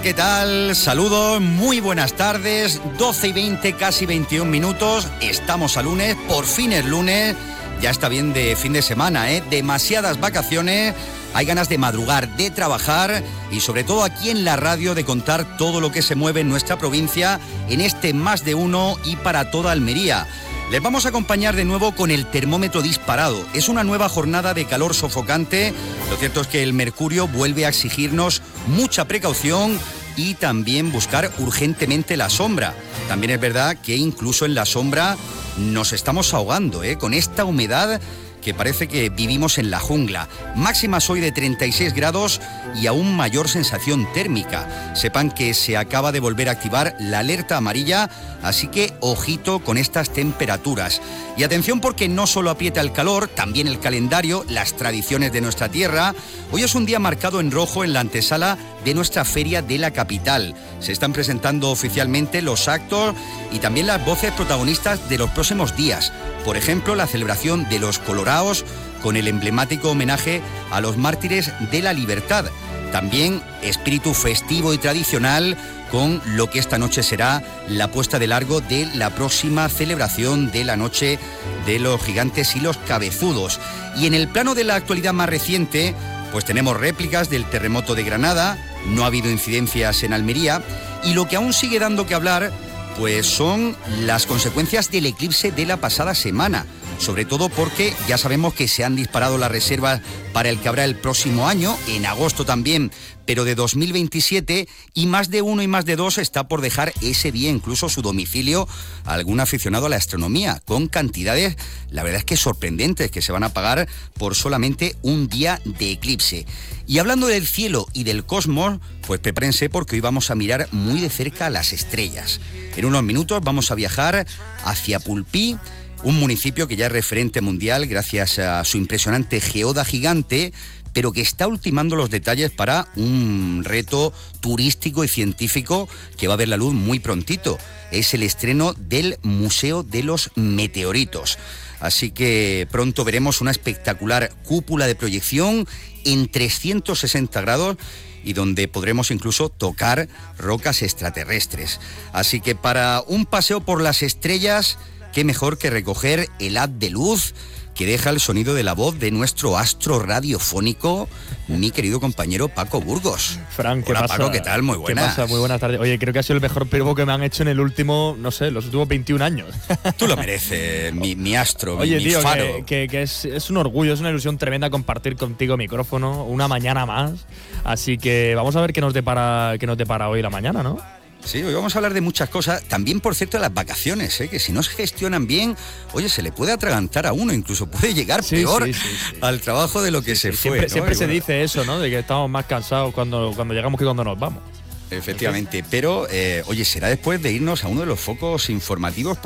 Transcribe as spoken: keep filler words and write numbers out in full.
¿Qué tal? Saludos, muy buenas tardes, doce y veinte, casi veintiún minutos, estamos a lunes, por fin es lunes, ya está bien de fin de semana, ¿eh? Demasiadas vacaciones, hay ganas de madrugar, de trabajar y sobre todo aquí en la radio de contar todo lo que se mueve en nuestra provincia, en este Más de Uno y para toda Almería. Les vamos a acompañar de nuevo con el termómetro disparado. Es una nueva jornada de calor sofocante. Lo cierto es que el mercurio vuelve a exigirnos mucha precaución y también buscar urgentemente la sombra. También es verdad que incluso en la sombra nos estamos ahogando, ¿eh? Con esta humedad que parece que vivimos en la jungla. Máximas hoy de treinta y seis grados y aún mayor sensación térmica. Sepan que se acaba de volver a activar la alerta amarilla, así que ojito con estas temperaturas. Y atención porque no solo aprieta el calor, también el calendario, las tradiciones de nuestra tierra. Hoy es un día marcado en rojo en la antesala de nuestra feria de la capital. Se están presentando oficialmente los actos y también las voces protagonistas de los próximos días. Por ejemplo, la celebración de los Coloraos con el emblemático homenaje a los mártires de la libertad. También espíritu festivo y tradicional con lo que esta noche será la puesta de largo de la próxima celebración de la Noche de los Gigantes y los Cabezudos. Y en el plano de la actualidad más reciente, pues tenemos réplicas del terremoto de Granada, no ha habido incidencias en Almería y lo que aún sigue dando que hablar pues son las consecuencias del eclipse de la pasada semana, sobre todo porque ya sabemos que se han disparado las reservas para el que habrá el próximo año, en agosto también, pero de dos mil veintisiete, y más de uno y más de dos está por dejar ese día incluso su domicilio a algún aficionado a la astronomía, con cantidades, la verdad es que sorprendentes, que se van a pagar por solamente un día de eclipse. Y hablando del cielo y del cosmos, pues prepárense porque hoy vamos a mirar muy de cerca las estrellas. En unos minutos vamos a viajar hacia Pulpí, un municipio que ya es referente mundial gracias a su impresionante geoda gigante, pero que está ultimando los detalles para un reto turístico y científico que va a ver la luz muy prontito. Es el estreno del Museo de los Meteoritos. Así que pronto veremos una espectacular cúpula de proyección en trescientos sesenta grados y donde podremos incluso tocar rocas extraterrestres. Así que para un paseo por las estrellas, qué mejor que recoger el haz de luz que deja el sonido de la voz de nuestro astro radiofónico, mi querido compañero Paco Burgos. Fran, ¿qué Hola, pasa? Paco, ¿qué tal? Muy buenas. ¿Qué pasa? Muy buenas tardes. Oye, creo que ha sido el mejor piropo que me han hecho en el último, no sé, los últimos veintiún años. Tú lo mereces, mi, mi astro, Oye, mi, tío, mi faro. que, que, que es, es un orgullo, es una ilusión tremenda compartir contigo micrófono una mañana más. Así que vamos a ver qué nos depara, qué nos depara hoy la mañana, ¿no? Sí, hoy vamos a hablar de muchas cosas, también por cierto de las vacaciones, ¿eh? Que si no se gestionan bien, oye, se le puede atragantar a uno, incluso puede llegar sí, peor sí, sí, sí. al trabajo de lo que sí, se sí. fue. Siempre, ¿no? siempre Y se bueno, dice eso, ¿no? De que estamos más cansados cuando, cuando llegamos que cuando nos vamos. Efectivamente, pero eh, oye, será después de irnos a uno de los focos informativos